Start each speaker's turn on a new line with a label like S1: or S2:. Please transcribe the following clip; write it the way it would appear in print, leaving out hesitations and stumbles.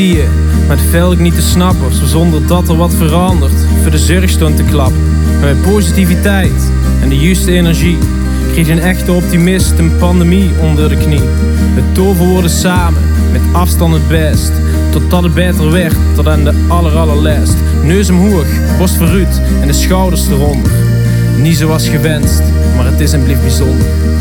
S1: Maar het vel ik niet te snappen, zo zonder dat er wat verandert. Voor de zorg stond te klappen, met positiviteit en de juiste energie. Kreeg een echte optimist een pandemie onder de knie. Het toverwoorden samen, met afstand het best. Totdat het beter werd, tot aan de allerlast. Neus omhoog, borst vooruit en de schouders eronder. Niet zoals gewenst, maar het is en blijft bijzonder.